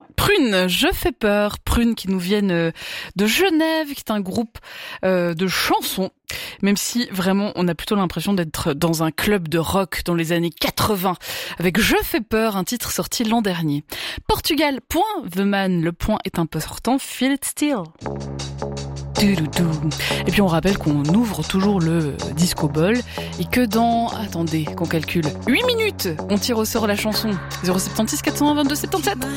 Prune, je fais peur. Prune qui nous viennent de Genève, qui est un groupe de chansons. Même si vraiment on a plutôt l'impression d'être dans un club de rock dans les années 80 avec Je fais peur, un titre sorti l'an dernier. Portugal, point, The Man, le point est important, Feel It Still. Et puis on rappelle qu'on ouvre toujours le Disco Ball et que dans, attendez, qu'on calcule, 8 minutes, on tire au sort la chanson 076 420 22 77.